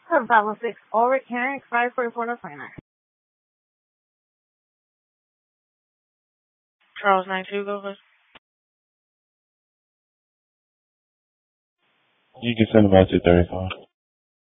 Level 6, Ulrich Henrik, 544 trainer. Charles 92, go first. You can send about 235.